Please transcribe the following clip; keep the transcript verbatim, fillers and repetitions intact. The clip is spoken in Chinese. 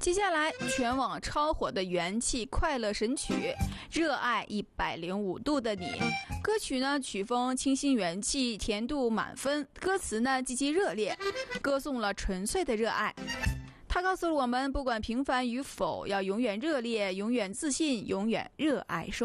接下来，全网超火的元气快乐神曲《热爱一百零五度的你》。歌曲呢，曲风清新元气，甜度满分；歌词呢，积极热烈，歌颂了纯粹的热爱。它告诉了我们，不管平凡与否，要永远热烈，永远自信，永远热爱生活。